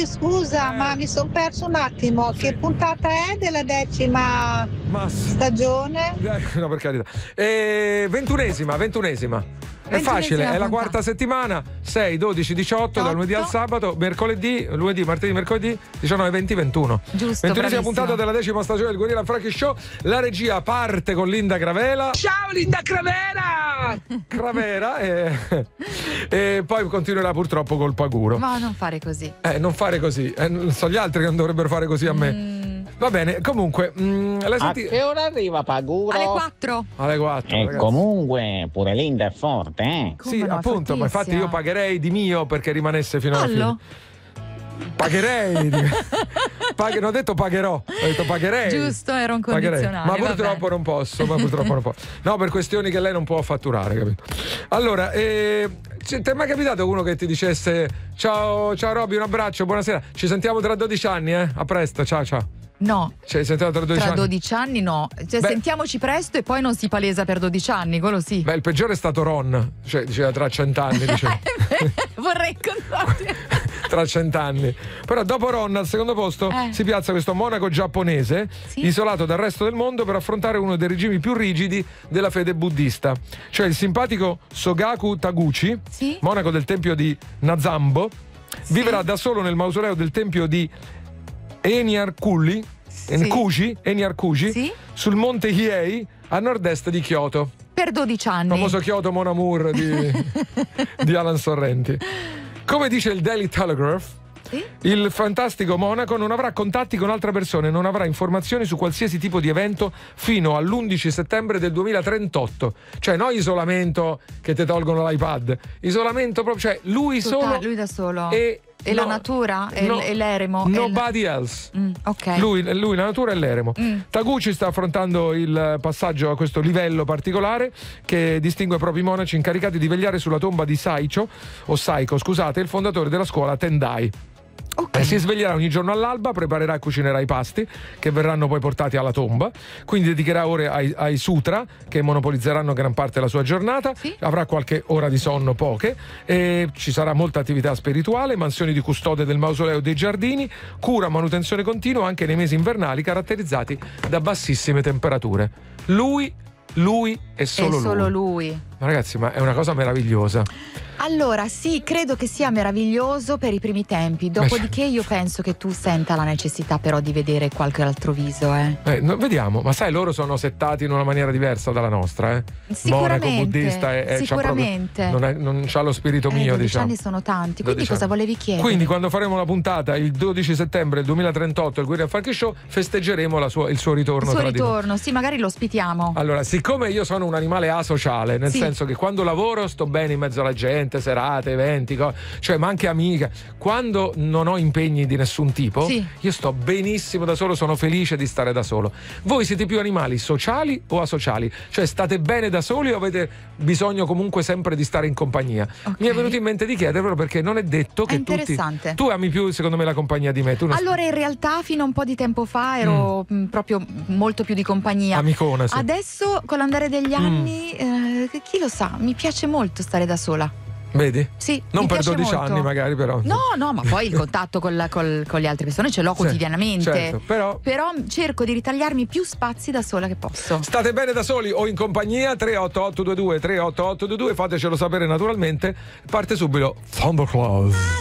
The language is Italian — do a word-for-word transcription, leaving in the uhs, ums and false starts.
scusa, Eh. ma mi sono perso un attimo. Sì. Che puntata è della decima Ma sì. stagione? Eh, no, per carità. Eh, ventunesima, ventunesima. È facile, è la puntata. quarta settimana, sei, dodici, diciotto, dal lunedì al sabato, mercoledì, lunedì, martedì, mercoledì, diciannove, venti, ventuno. Giusto, ventunesima bravissimo. puntata della decima stagione del Guerriera Franchi Show. La regia parte con Linda Gravela. Ciao Linda Cravera! Cravera e, e poi continuerà purtroppo col Paguro. Ma non fare così. Eh, non fare così. Eh, non so gli altri che non dovrebbero fare così a me. Mm, Va bene, comunque, mm, la A senti... che ora arriva Paguro? alle quattro. Alle quattro. E ragazzi. comunque pure Linda è forte, eh? Come Sì, no, è appunto, ma infatti fortissima. io pagherei di mio perché rimanesse fino alla Fallo. fine. Pagherei. di- Pag- non ho detto pagherò, ho detto pagherei. Giusto, era un Pagherei. condizionale. Ma va purtroppo bene. non posso, ma purtroppo non posso. No, per questioni che lei non può fatturare, capito? Allora, eh, ci- ti è mai capitato uno che ti dicesse ciao, ciao Roby, un abbraccio, buonasera, ci sentiamo tra dodici anni, eh? A presto, ciao ciao. No, Ci sentiamo tra dodici tra anni. dodici anni no. Cioè, Beh. sentiamoci presto e poi non si palesa per dodici anni, quello sì. Beh, il peggiore è stato Ron, cioè diceva tra cent'anni, diceva. Vorrei incontrarti. Tra cent'anni. Però dopo Ron al secondo posto Eh. si piazza questo monaco giapponese Sì. isolato dal resto del mondo per affrontare uno dei regimi più rigidi della fede buddista, cioè il simpatico Sogaku Taguchi, Sì. monaco del tempio di Nazambo. Sì. Vivrà da solo nel mausoleo del tempio di Eniarkuli, Enkuji, Eniarkuji, Sì. sul monte Hiei a nord-est di Kyoto. Per dodici anni. Il famoso Kyoto Mon Amour di, di Alan Sorrenti. Come dice il Daily Telegraph, Sì. il fantastico monaco non avrà contatti con altre persone, non avrà informazioni su qualsiasi tipo di evento fino all'undici settembre del duemilatrentotto. Cioè, no isolamento che ti tolgono l'iPad, isolamento proprio, cioè lui Totale, solo lui da solo. e, E la no, natura? E no, l- e l'eremo? E Nobody else. Mm, ok. Lui, lui, la natura e l'eremo. Mm. Taguchi sta affrontando il passaggio a questo livello particolare che distingue proprio i monaci incaricati di vegliare sulla tomba di Saicho, o Saiko, scusate, il fondatore della scuola Tendai. Ok. Eh, si sveglierà ogni giorno all'alba, preparerà e cucinerà i pasti che verranno poi portati alla tomba, quindi dedicherà ore ai, ai sutra che monopolizzeranno gran parte della sua giornata, Sì. avrà qualche ora di sonno, poche, e ci sarà molta attività spirituale, mansioni di custode del mausoleo dei giardini, cura, manutenzione continua anche nei mesi invernali caratterizzati da bassissime temperature. Lui, lui e solo È solo lui. lui. Ma ragazzi, ma è una cosa meravigliosa. Allora, sì, credo che sia meraviglioso per i primi tempi. Dopodiché io penso che tu senta la necessità però di vedere qualche altro viso, eh. Eh, no, vediamo, ma sai, loro sono settati in una maniera diversa dalla nostra, eh? Sicuramente, Monaco buddista è, è, c'ha sicuramente. proprio- non, è- non c'ha lo spirito Eh, mio, dodici diciamo. anni sono tanti. Quindi dodici cosa anni. volevi chiedere? Quindi quando faremo la puntata il dodici settembre del duemilatrentotto il Guerriera Franchi Show festeggeremo la sua- il suo ritorno Il suo tra di noi. ritorno, sì, magari lo ospitiamo. Allora, siccome io sono un animale asociale, nel Sì. senso che quando lavoro sto bene in mezzo alla gente, serate, eventi, co- cioè ma anche amiche, quando non ho impegni di nessun tipo, Sì. io sto benissimo da solo, sono felice di stare da solo. Voi siete più animali sociali o asociali? Cioè state bene da soli o avete bisogno comunque sempre di stare in compagnia? Ok. Mi è venuto in mente di chiedervelo perché non è detto È che tutti... interessante. Tu ami più secondo me la compagnia di me, tu non Allora, in realtà, fino a un po' di tempo fa ero mh, proprio molto più di compagnia. amicona, sì. Adesso, con l'andare degli anni, eh, chi lo sa, mi piace molto stare da sola. Vedi? Sì, Non mi per piace dodici molto. anni magari però. No, no, ma poi il contatto con, la- col- con le altre persone ce l'ho Sì, quotidianamente. certo, però- Però cerco di ritagliarmi più spazi da sola che posso. State bene da soli o in compagnia? tre otto otto due due tre otto otto due due, fatecelo sapere naturalmente. Parte subito Thundercloud.